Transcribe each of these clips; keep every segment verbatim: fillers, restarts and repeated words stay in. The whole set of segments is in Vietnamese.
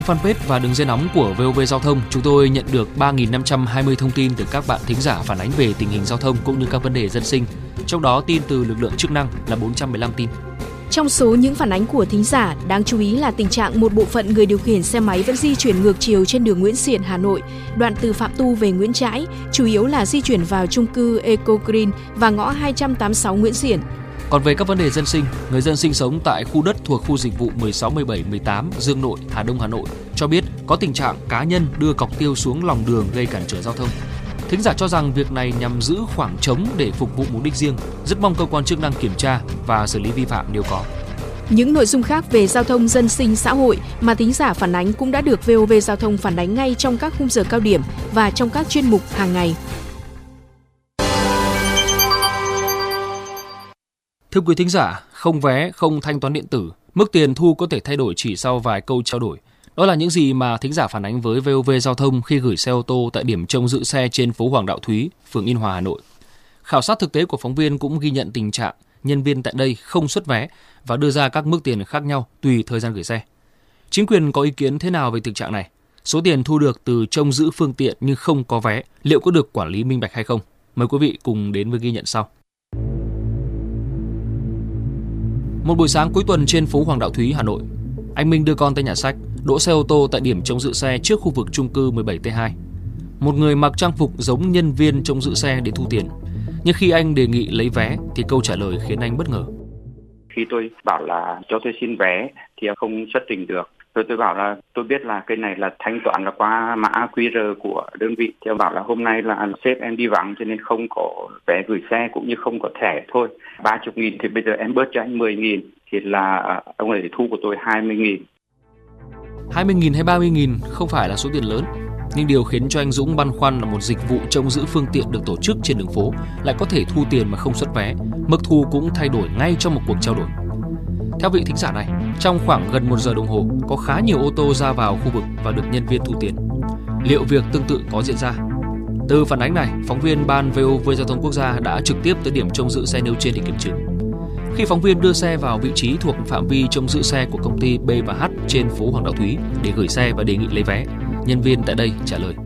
Fanpage và đường dây nóng của vê o vê Giao thông, chúng tôi nhận được ba nghìn năm trăm hai mươi thông tin từ các bạn thính giả phản ánh về tình hình giao thông cũng như các vấn đề dân sinh. Trong đó tin từ lực lượng chức năng là bốn trăm mười lăm tin. Trong số những phản ánh của thính giả, đáng chú ý là tình trạng một bộ phận người điều khiển xe máy vẫn di chuyển ngược chiều trên đường Nguyễn Xiển, Hà Nội, đoạn từ Phạm Tu về Nguyễn Trãi, chủ yếu là di chuyển vào chung cư Eco Green và ngõ hai trăm tám mươi sáu Nguyễn Xiển. Còn về các vấn đề dân sinh, người dân sinh sống tại khu đất thuộc khu dịch vụ mười sáu, mười bảy, mười tám Dương Nội, Hà Đông, Hà Nội cho biết có tình trạng cá nhân đưa cọc tiêu xuống lòng đường gây cản trở giao thông. Thính giả cho rằng việc này nhằm giữ khoảng trống để phục vụ mục đích riêng, rất mong cơ quan chức năng kiểm tra và xử lý vi phạm nếu có. Những nội dung khác về giao thông dân sinh xã hội mà thính giả phản ánh cũng đã được vê o vê Giao thông phản ánh ngay trong các khung giờ cao điểm và trong các chuyên mục hàng ngày. Thưa quý thính giả, không vé, không thanh toán điện tử, mức tiền thu có thể thay đổi chỉ sau vài câu trao đổi. Đó là những gì mà thính giả phản ánh với vê o vê Giao thông khi gửi xe ô tô tại điểm trông giữ xe trên phố Hoàng Đạo Thúy, phường Yên Hòa, Hà Nội. Khảo sát thực tế của phóng viên cũng ghi nhận tình trạng nhân viên tại đây không xuất vé và đưa ra các mức tiền khác nhau tùy thời gian gửi xe. Chính quyền có ý kiến thế nào về thực trạng này? Số tiền thu được từ trông giữ phương tiện nhưng không có vé, liệu có được quản lý minh bạch hay không? Mời quý vị cùng đến với ghi nhận sau. Một buổi sáng cuối tuần trên phố Hoàng Đạo Thúy, Hà Nội, anh Minh đưa con tới nhà sách, đỗ xe ô tô tại điểm trông giữ xe trước khu vực chung cư mười bảy T hai. Một người mặc trang phục giống nhân viên trông giữ xe để thu tiền. Nhưng khi anh đề nghị lấy vé thì câu trả lời khiến anh bất ngờ. Khi tôi bảo là cho tôi xin vé thì không xuất trình được. Rồi tôi bảo là tôi biết là cái này là thanh toán là qua mã quy rờ của đơn vị. Thì ông bảo là hôm nay là sếp em đi vắng cho nên không có vé gửi xe cũng như không có thẻ thôi. ba mươi nghìn thì bây giờ em bớt cho anh mười nghìn thì là ông ấy thu của tôi hai mươi nghìn. hai mươi nghìn hay ba mươi nghìn không phải là số tiền lớn. Nhưng điều khiến cho anh Dũng băn khoăn là một dịch vụ trông giữ phương tiện được tổ chức trên đường phố lại có thể thu tiền mà không xuất vé. Mức thu cũng thay đổi ngay trong một cuộc trao đổi. Theo vị thính giả này, trong khoảng gần một giờ đồng hồ, có khá nhiều ô tô ra vào khu vực và được nhân viên thu tiền. Liệu việc tương tự có diễn ra? Từ phản ánh này, phóng viên ban vê o vê Giao thông Quốc gia đã trực tiếp tới điểm trông giữ xe nêu trên để kiểm chứng. Khi phóng viên đưa xe vào vị trí thuộc phạm vi trông giữ xe của công ty B và H trên phố Hoàng Đạo Thúy để gửi xe và đề nghị lấy vé, nhân viên tại đây trả lời: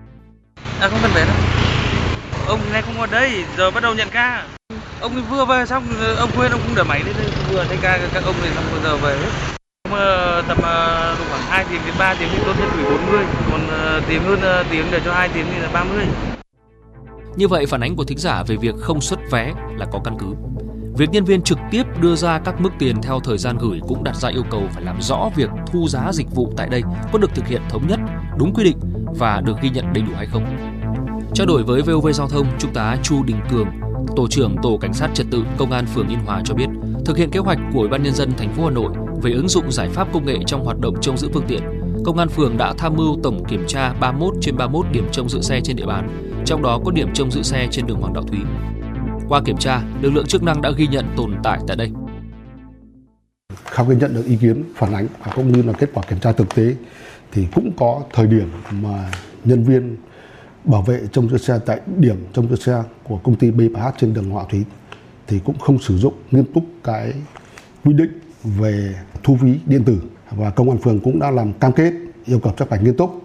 À không cần vé đâu. Ông này không ở đây, giờ bắt đầu nhận ca. Ông vừa về xong, ông quên ông không để máy lên đây, vừa thấy ca các ông này xong bây giờ về hết. Tầm khoảng hai tiếng đến ba tiếng thì tốt nhất gửi bốn mươi, còn tiếng hơn tiếng để cho hai tiếng thì là ba mươi. Như vậy phản ánh của thính giả về việc không xuất vé là có căn cứ. Việc nhân viên trực tiếp đưa ra các mức tiền theo thời gian gửi cũng đặt ra yêu cầu phải làm rõ việc thu giá dịch vụ tại đây có được thực hiện thống nhất, đúng quy định và được ghi nhận đầy đủ hay không. Trao đổi với vê o vê Giao thông, Trung tá Chu Đình Cường, Tổ trưởng Tổ Cảnh sát Trật tự Công an phường Yên Hòa cho biết, thực hiện kế hoạch của Ủy ban nhân dân thành phố Hà Nội về ứng dụng giải pháp công nghệ trong hoạt động trông giữ phương tiện, Công an phường đã tham mưu tổng kiểm tra ba mươi mốt trên ba mươi mốt điểm trông giữ xe trên địa bàn, trong đó có điểm trông giữ xe trên đường Hoàng Đạo Thúy. Qua kiểm tra, lực lượng chức năng đã ghi nhận tồn tại tại đây. Sau khi nhận được ý kiến phản ánh và cũng như là kết quả kiểm tra thực tế thì cũng có thời điểm mà nhân viên bảo vệ trông giữ xe tại điểm trông giữ xe của công ty B và H trên đường Hoàng Đạo Thúy thì cũng không sử dụng nghiêm túc cái quy định về thu phí điện tử, và công an phường cũng đã làm cam kết yêu cầu chấp hành nghiêm túc.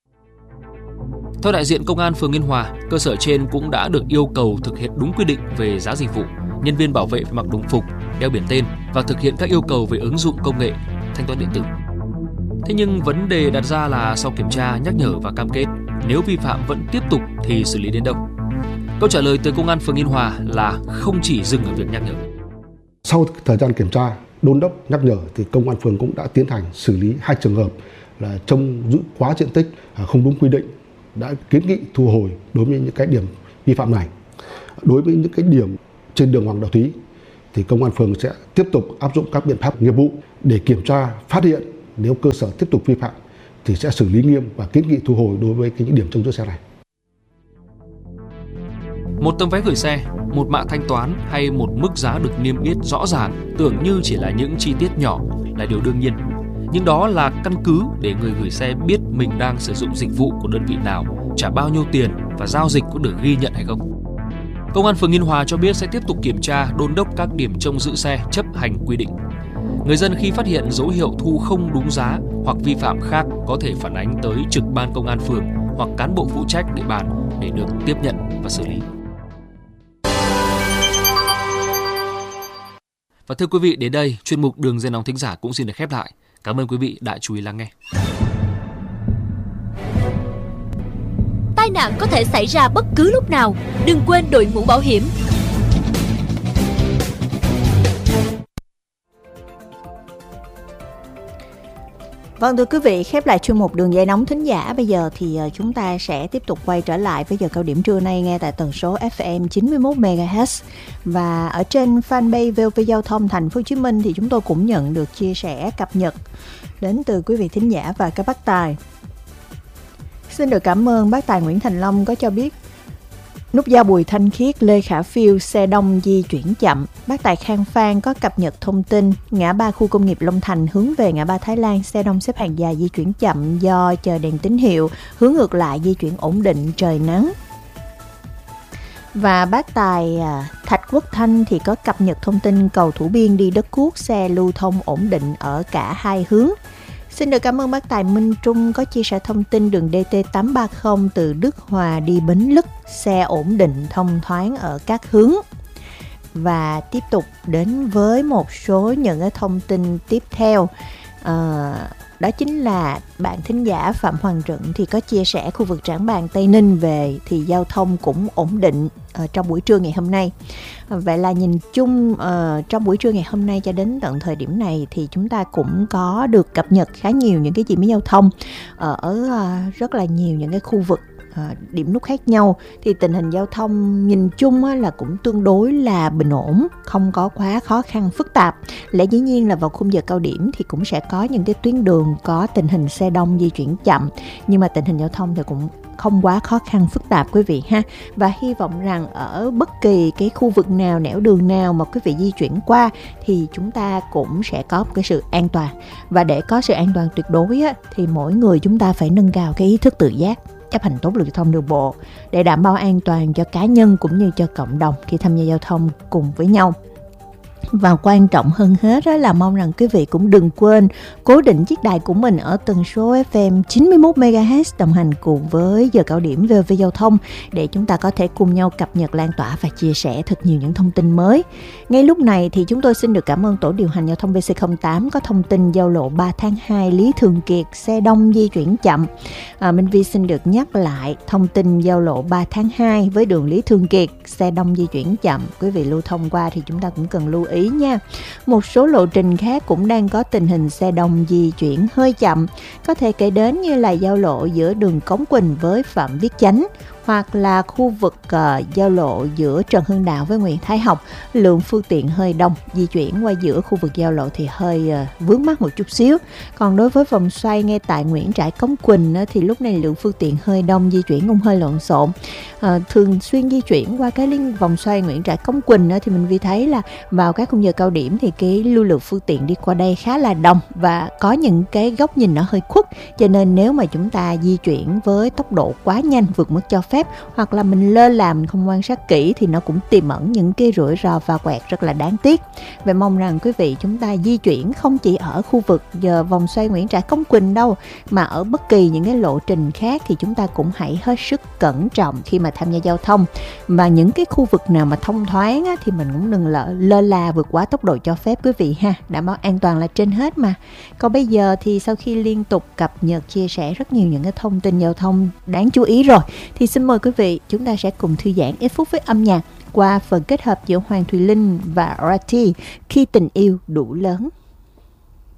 Theo đại diện Công an phường Yên Hòa, cơ sở trên cũng đã được yêu cầu thực hiện đúng quy định về giá dịch vụ, nhân viên bảo vệ phải mặc đồng phục, đeo biển tên và thực hiện các yêu cầu về ứng dụng công nghệ, thanh toán điện tử. Thế nhưng vấn đề đặt ra là sau kiểm tra, nhắc nhở và cam kết, nếu vi phạm vẫn tiếp tục thì xử lý đến đâu? Câu trả lời từ Công an phường Yên Hòa là không chỉ dừng ở việc nhắc nhở. Sau thời gian kiểm tra, đôn đốc, nhắc nhở thì Công an phường cũng đã tiến hành xử lý hai trường hợp là trông giữ quá diện tích không đúng quy định, đã kiến nghị thu hồi đối với những cái điểm vi phạm này. Đối với những cái điểm trên đường Hoàng Đạo Thúy thì Công an phường sẽ tiếp tục áp dụng các biện pháp nghiệp vụ để kiểm tra, phát hiện nếu cơ sở tiếp tục vi phạm thì sẽ xử lý nghiêm và kiến nghị thu hồi đối với những điểm trông giữ xe này. Một tấm vé gửi xe, một mã thanh toán hay một mức giá được niêm yết rõ ràng tưởng như chỉ là những chi tiết nhỏ là điều đương nhiên. Nhưng đó là căn cứ để người gửi xe biết mình đang sử dụng dịch vụ của đơn vị nào, trả bao nhiêu tiền và giao dịch có được ghi nhận hay không. Công an phường Yên Hòa cho biết sẽ tiếp tục kiểm tra, đôn đốc các điểm trông giữ xe chấp hành quy định. Người dân khi phát hiện dấu hiệu thu không đúng giá hoặc vi phạm khác có thể phản ánh tới trực ban công an phường hoặc cán bộ phụ trách địa bàn để được tiếp nhận và xử lý. Và thưa quý vị, đến đây chuyên mục Đường dây nóng thính giả cũng xin được khép lại. Cảm ơn quý vị đã chú ý lắng nghe. Tai nạn có thể xảy ra bất cứ lúc nào, đừng quên đội mũ bảo hiểm. Vâng, thưa quý vị, khép lại chuyên mục Đường dây nóng thính giả. Bây giờ thì chúng ta sẽ tiếp tục quay trở lại với giờ cao điểm trưa nay nghe tại tần số ép em chín mươi mốt mê ga héc. Và ở trên fanpage vê o vê Giao thông Thành phố Hồ Chí Minh thì chúng tôi cũng nhận được chia sẻ cập nhật đến từ quý vị thính giả và các bác tài. Xin được cảm ơn bác tài Nguyễn Thành Long có cho biết nút giao Bùi Thanh Khiết, Lê Khả Phiêu, xe đông di chuyển chậm. Bác tài Khang Phan có cập nhật thông tin ngã ba khu công nghiệp Long Thành hướng về ngã ba Thái Lan, xe đông xếp hàng dài di chuyển chậm do chờ đèn tín hiệu, hướng ngược lại di chuyển ổn định, trời nắng. Và bác tài Thạch Quốc Thanh thì có cập nhật thông tin cầu Thủ Biên đi Đất Cuốc, xe lưu thông ổn định ở cả hai hướng. Xin được cảm ơn bác tài Minh Trung có chia sẻ thông tin đường đê tê tám ba không từ Đức Hòa đi Bến Lức, xe ổn định thông thoáng ở các hướng. Và tiếp tục đến với một số những cái thông tin tiếp theo. À, đó chính là bạn thính giả Phạm Hoàng Trận thì có chia sẻ khu vực Trảng Bàng Tây Ninh về thì giao thông cũng ổn định uh, trong buổi trưa ngày hôm nay. Uh, vậy là nhìn chung uh, trong buổi trưa ngày hôm nay cho đến tận thời điểm này thì chúng ta cũng có được cập nhật khá nhiều những cái chi tiết giao thông uh, ở uh, rất là nhiều những cái khu vực. À, điểm nút khác nhau thì tình hình giao thông nhìn chung á, là cũng tương đối là bình ổn, không có quá khó khăn phức tạp. Lẽ dĩ nhiên là vào khung giờ cao điểm thì cũng sẽ có những cái tuyến đường có tình hình xe đông di chuyển chậm, nhưng mà tình hình giao thông thì cũng không quá khó khăn phức tạp quý vị ha. Và hy vọng rằng ở bất kỳ cái khu vực nào, nẻo đường nào mà quý vị di chuyển qua thì chúng ta cũng sẽ có một cái sự an toàn. Và để có sự an toàn tuyệt đối á, thì mỗi người chúng ta phải nâng cao cái ý thức tự giác, chấp hành tốt luật giao thông đường bộ để đảm bảo an toàn cho cá nhân cũng như cho cộng đồng khi tham gia giao thông cùng với nhau. Và quan trọng hơn hết đó là mong rằng quý vị cũng đừng quên cố định chiếc đài của mình ở tần số ép em chín mươi mốt mê ga héc đồng hành cùng với giờ cao điểm vê o vê Giao thông để chúng ta có thể cùng nhau cập nhật, lan tỏa và chia sẻ thật nhiều những thông tin mới. Ngay lúc này thì chúng tôi xin được cảm ơn tổ điều hành giao thông vê xê không tám có thông tin giao lộ ba tháng hai Lý Thường Kiệt, xe đông di chuyển chậm. À, Minh Vi xin được nhắc lại thông tin giao lộ ba tháng hai với đường Lý Thường Kiệt, xe đông di chuyển chậm. Quý vị lưu thông qua thì chúng ta cũng cần lưu ý nha. Một số lộ trình khác cũng đang có tình hình xe đông di chuyển hơi chậm, có thể kể đến như là giao lộ giữa đường Cống Quỳnh với Phạm Viết Chánh, hoặc là khu vực uh, giao lộ giữa Trần Hưng Đạo với Nguyễn Thái Học, lượng phương tiện hơi đông, di chuyển qua giữa khu vực giao lộ thì hơi uh, vướng mắc một chút xíu. Còn đối với vòng xoay ngay tại Nguyễn Trãi Cống Quỳnh uh, thì lúc này lượng phương tiện hơi đông, di chuyển cũng hơi lộn xộn. Uh, thường xuyên di chuyển qua cái liên vòng xoay Nguyễn Trãi Cống Quỳnh uh, thì mình vi thấy là vào các khung giờ cao điểm thì cái lưu lượng phương tiện đi qua đây khá là đông và có những cái góc nhìn nó hơi khuất, cho nên nếu mà chúng ta di chuyển với tốc độ quá nhanh vượt mức cho phép hoặc là mình lơ là mình không quan sát kỹ thì nó cũng tiềm ẩn những cái rủi ro va quẹt rất là đáng tiếc. Vậy mong rằng quý vị chúng ta di chuyển không chỉ ở khu vực giờ vòng xoay Nguyễn Trãi Cống Quỳnh đâu, mà ở bất kỳ những cái lộ trình khác thì chúng ta cũng hãy hết sức cẩn trọng khi mà tham gia giao thông. Và những cái khu vực nào mà thông thoáng á, thì mình cũng đừng lỡ, lơ là vượt quá tốc độ cho phép quý vị ha, đảm bảo an toàn là trên hết mà. Còn bây giờ thì sau khi liên tục cập nhật chia sẻ rất nhiều những cái thông tin giao thông đáng chú ý rồi thì xin mời quý vị chúng ta sẽ cùng thư giãn ít phút với âm nhạc qua phần kết hợp giữa Hoàng Thùy Linh và rờ tê Khi Tình Yêu Đủ Lớn.